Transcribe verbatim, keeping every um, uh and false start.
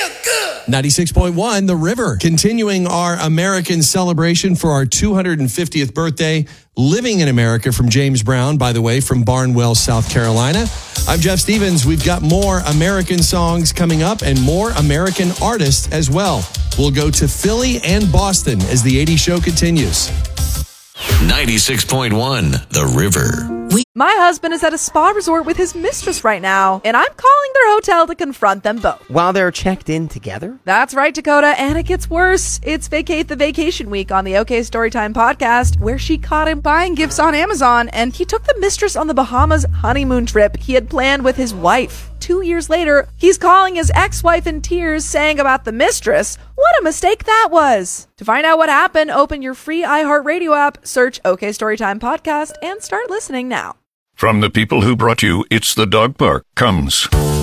ninety-six point one, The River. Continuing our American celebration for our two hundred fiftieth birthday. Living in America from James Brown, by the way, from Barnwell, South Carolina. I'm Jeff Stevens. We've got more American songs coming up and more American artists as well. We'll go to Philly and Boston as the eighties show continues. ninety-six point one, The River. My husband is at a spa resort with his mistress right now, and I'm calling their hotel to confront them both. While they're checked in together? That's right, Dakota, and it gets worse. It's Vacate the Vacation Week on the OK Storytime podcast, where she caught him buying gifts on Amazon, and he took the mistress on the Bahamas honeymoon trip he had planned with his wife. Two years later, he's calling his ex-wife in tears, saying about the mistress, what a mistake that was. To find out what happened, open your free iHeartRadio app, search OK Storytime Podcast, and start listening now. From the people who brought you It's the Dog Park comes